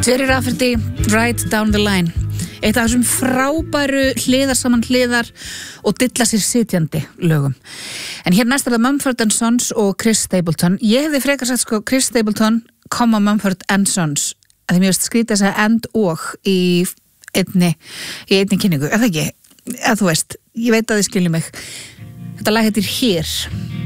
Jerry Rafferty, Right Down the Line. Eitt af þessum frábæru hliðar og dilla sér sitjandi lögum. En hér næst það Mumford & Sons og Chris Stapleton. Ég hefði frekar sagt Chris Stapleton, Mumford & Sons. Að því mér veist skrítið þess að and og í einni kynningu. Er það ekki? Eða þú veist, ég veit að þið skiljum mig. Þetta lag heitir Here.